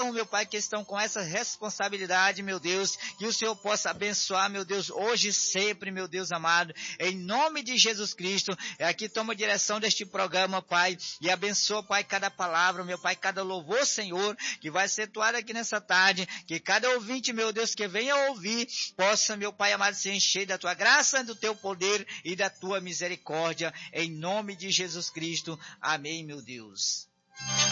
irmãos, meu Pai, que estão com essa responsabilidade, meu Deus, que o Senhor possa abençoar, meu Deus, hoje e sempre, meu Deus amado, em nome de Jesus Cristo. Aqui toma a direção deste programa, Pai, e abençoa, Pai, cada palavra, meu Pai, cada louvor, Senhor, que vai ser atuado aqui nessa tarde, que cada ouvinte, meu Deus, que venha ouvir, possa, meu Pai amado, se encher da tua graça, do teu poder e da tua misericórdia, em nome de Jesus Cristo. Amém, meu Deus.